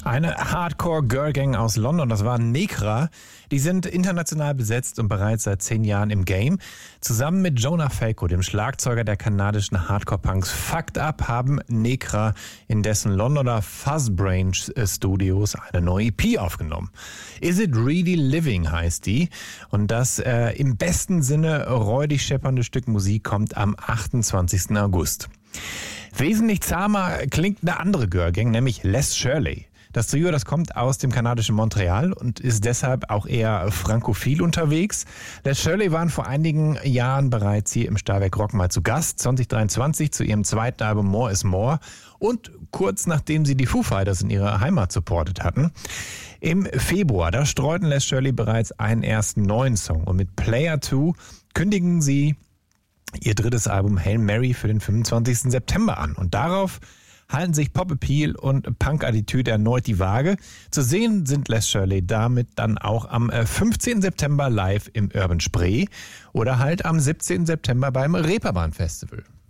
Eine Hardcore-Girl-Gang aus London, das war Necra. Die sind international besetzt und bereits seit 10 Jahren im Game. Zusammen mit Jonah Falco, dem Schlagzeuger der kanadischen Hardcore-Punks Fucked Up, haben Necra in dessen Londoner Fuzzbrain Studios eine neue EP aufgenommen. Is It Really Living heißt die. Und das im besten Sinne räudig scheppernde Stück Musik kommt am 28. August. Wesentlich zahmer klingt eine andere Girl-Gang, nämlich Les Shirley. Das Trio, das kommt aus dem kanadischen Montreal und ist deshalb auch eher frankophil unterwegs. Les Shirley waren vor einigen Jahren bereits hier im Stahlwerk Rock mal zu Gast, 2023 zu ihrem zweiten Album More is More und kurz nachdem sie die Foo Fighters in ihrer Heimat supportet hatten. Im Februar, da streuten Les Shirley bereits einen ersten neuen Song und mit Player 2 kündigen sie ihr drittes Album Hail Mary für den 25. September an und darauf halten sich Pop-Appeal und Punk-Attitüde erneut die Waage. Zu sehen sind Les Shirley damit dann auch am 15. September live im Urban Spree oder halt am 17. September beim Reeperbahn Festival.